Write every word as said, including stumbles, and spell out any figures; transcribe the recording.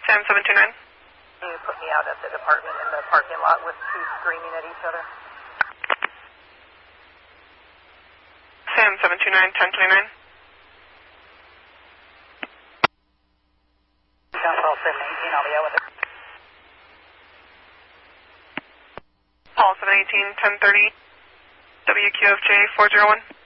Sam seven two nine. You put me out at the department in the parking lot with two screaming at each other. Sam seven two nine, ten twenty-nine. Down Paul seven eighteen, I'll be out with it. Paul seven eighteen, ten thirty, W Q F J four zero one.